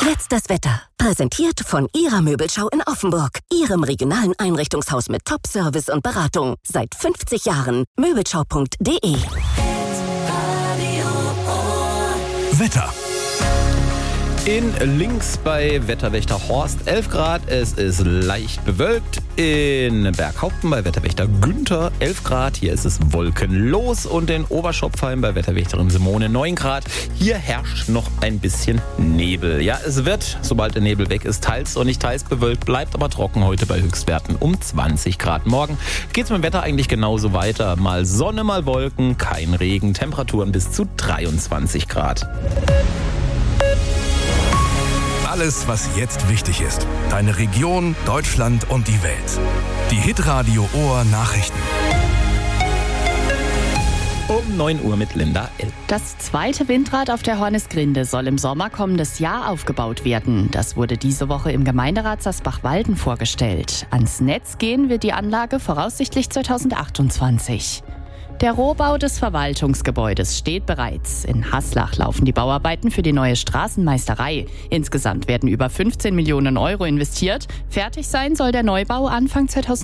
Jetzt das Wetter. Präsentiert von Ihrer Möbelschau in Offenburg. Ihrem regionalen Einrichtungshaus mit Top-Service und Beratung. Seit 50 Jahren. Möbelschau.de. Wetter. In Links bei Wetterwächter Horst 11 Grad, es ist leicht bewölkt. In Berghaupten bei Wetterwächter Günther 11 Grad, hier ist es wolkenlos. Und in Oberschopfheim bei Wetterwächterin Simone 9 Grad, hier herrscht noch ein bisschen Nebel. Ja, es wird, sobald der Nebel weg ist, teils und nicht teils bewölkt, bleibt aber trocken heute bei Höchstwerten um 20 Grad. Morgen geht's mit dem Wetter eigentlich genauso weiter. Mal Sonne, mal Wolken, kein Regen, Temperaturen bis zu 23 Grad. Alles, was jetzt wichtig ist. Deine Region, Deutschland und die Welt. Die Hitradio Ohr Nachrichten. Um 9 Uhr mit Linda L. Das zweite Windrad auf der Hornisgrinde soll im Sommer kommendes Jahr aufgebaut werden. Das wurde diese Woche im Gemeinderat Sasbach-Walden vorgestellt. Ans Netz gehen wird die Anlage voraussichtlich 2028. Der Rohbau des Verwaltungsgebäudes steht bereits. In Haslach laufen die Bauarbeiten für die neue Straßenmeisterei. Insgesamt werden über 15 Millionen Euro investiert. Fertig sein soll der Neubau Anfang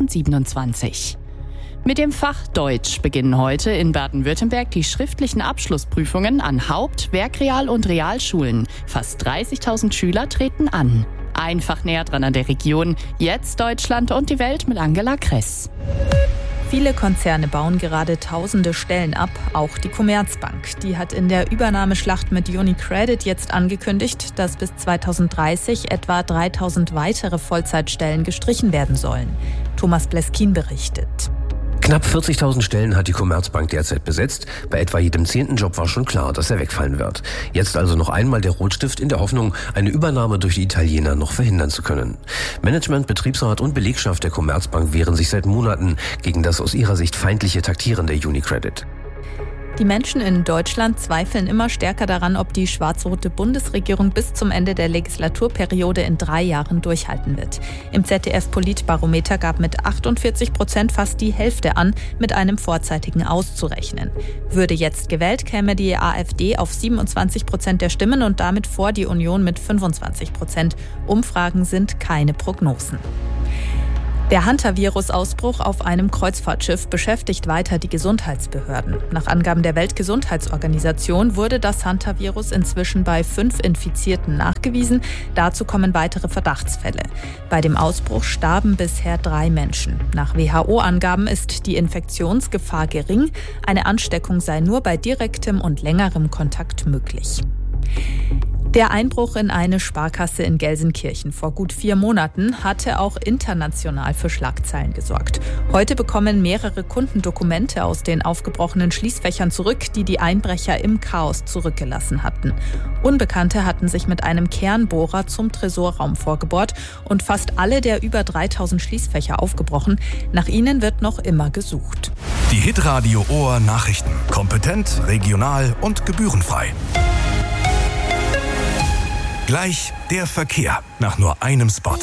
2027. Mit dem Fach Deutsch beginnen heute in Baden-Württemberg die schriftlichen Abschlussprüfungen an Haupt-, Werkreal- und Realschulen. Fast 30.000 Schüler treten an. Einfach näher dran an der Region. Jetzt Deutschland und die Welt mit Angela Kress. Viele Konzerne bauen gerade tausende Stellen ab, auch die Commerzbank. Die hat in der Übernahmeschlacht mit UniCredit jetzt angekündigt, dass bis 2030 etwa 3.000 weitere Vollzeitstellen gestrichen werden sollen. Thomas Bleskin berichtet. Knapp 40.000 Stellen hat die Commerzbank derzeit besetzt. Bei etwa jedem 10. Job war schon klar, dass er wegfallen wird. Jetzt also noch einmal der Rotstift in der Hoffnung, eine Übernahme durch die Italiener noch verhindern zu können. Management, Betriebsrat und Belegschaft der Commerzbank wehren sich seit Monaten gegen das aus ihrer Sicht feindliche Taktieren der UniCredit. Die Menschen in Deutschland zweifeln immer stärker daran, ob die schwarz-rote Bundesregierung bis zum Ende der Legislaturperiode in 3 Jahren durchhalten wird. Im ZDF-Politbarometer gab mit 48% fast die Hälfte an, mit einem vorzeitigen auszurechnen. Würde jetzt gewählt, käme die AfD auf 27% der Stimmen und damit vor die Union mit 25%. Umfragen sind keine Prognosen. Der Hantavirus-Ausbruch auf einem Kreuzfahrtschiff beschäftigt weiter die Gesundheitsbehörden. Nach Angaben der Weltgesundheitsorganisation wurde das Hantavirus inzwischen bei 5 Infizierten nachgewiesen. Dazu kommen weitere Verdachtsfälle. Bei dem Ausbruch starben bisher 3 Menschen. Nach WHO-Angaben ist die Infektionsgefahr gering. Eine Ansteckung sei nur bei direktem und längerem Kontakt möglich. Der Einbruch in eine Sparkasse in Gelsenkirchen vor gut 4 Monaten hatte auch international für Schlagzeilen gesorgt. Heute bekommen mehrere Kunden Dokumente aus den aufgebrochenen Schließfächern zurück, die die Einbrecher im Chaos zurückgelassen hatten. Unbekannte hatten sich mit einem Kernbohrer zum Tresorraum vorgebohrt und fast alle der über 3.000 Schließfächer aufgebrochen. Nach ihnen wird noch immer gesucht. Die Hitradio Ohr Nachrichten. Kompetent, regional und gebührenfrei. Gleich der Verkehr nach nur einem Spot.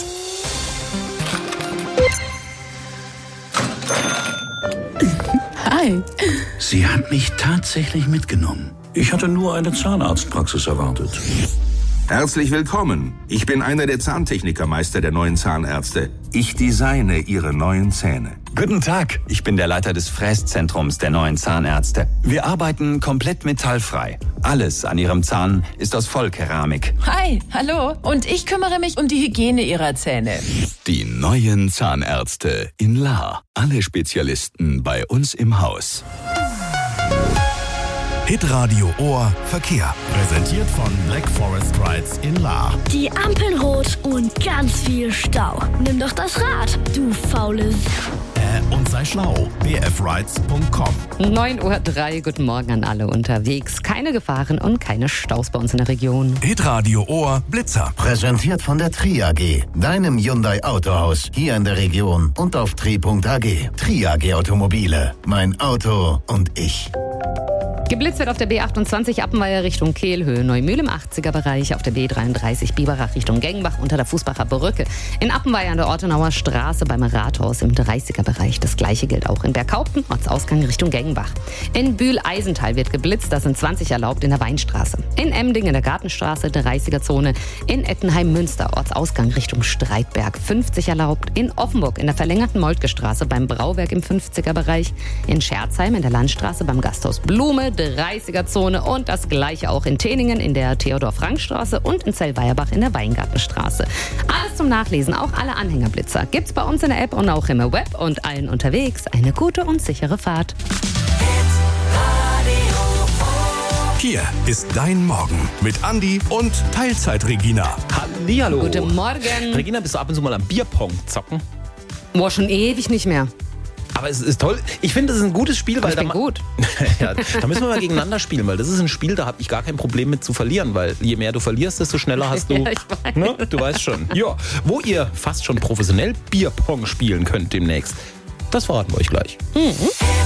Hi. Sie hat mich tatsächlich mitgenommen. Ich hatte nur eine Zahnarztpraxis erwartet. Herzlich willkommen. Ich bin einer der Zahntechnikermeister der neuen Zahnärzte. Ich designe Ihre neuen Zähne. Guten Tag, ich bin der Leiter des Fräszentrums der neuen Zahnärzte. Wir arbeiten komplett metallfrei. Alles an Ihrem Zahn ist aus Vollkeramik. Hi, hallo. Und ich kümmere mich um die Hygiene Ihrer Zähne. Die neuen Zahnärzte in Lahr. Alle Spezialisten bei uns im Haus. Hitradio Ohr Verkehr. Präsentiert von Black Forest Rides in Lahr. Die Ampeln rot und ganz viel Stau. Nimm doch das Rad, du faules. Und sei schlau. bfrides.com. 9:03 Uhr, guten Morgen an alle unterwegs. Keine Gefahren und keine Staus bei uns in der Region. Hitradio Ohr Blitzer. Präsentiert von der Tri AG, deinem Hyundai Autohaus, hier in der Region und auf tri.ag. Tri AG Automobile, mein Auto und ich. Geblitzt wird auf der B28 Appenweier Richtung Kehlhöhe, Neumühl im 80er-Bereich, auf der B33 Biberach Richtung Gengbach unter der Fußbacher Brücke. In Appenweier an der Ortenauer Straße beim Rathaus im 30er-Bereich. Das gleiche gilt auch in Berghaupten, Ortsausgang Richtung Gengbach. In Bühl-Eisental wird geblitzt, das sind 20 erlaubt in der Weinstraße. In Emding in der Gartenstraße, 30er-Zone. In Ettenheim-Münster, Ortsausgang Richtung Streitberg, 50 erlaubt. In Offenburg in der verlängerten Moltke-Straße beim Brauwerk im 50er-Bereich. In Scherzheim in der Landstraße beim Gasthaus Blume, 30er-Zone und das gleiche auch in Teningen in der Theodor-Frank-Straße und in Zellweierbach in der Weingartenstraße. Alles zum Nachlesen, auch alle Anhängerblitzer, gibt's bei uns in der App und auch im Web und allen unterwegs. Eine gute und sichere Fahrt. Hier ist dein Morgen mit Andi und Teilzeit-Regina. Hallihallo. Guten Morgen. Regina, bist du ab und zu mal am Bierpong zocken? Boah, schon ewig nicht mehr. Aber es ist toll. Ich finde, es ist ein gutes Spiel, weil ich bin gut. Ja, da müssen wir mal gegeneinander spielen, weil das ist ein Spiel, da habe ich gar kein Problem mit zu verlieren, weil je mehr du verlierst, desto schneller hast du. Ja, ich weiß. Ne? Du weißt schon. Ja, wo ihr fast schon professionell Bierpong spielen könnt demnächst. Das verraten wir euch gleich.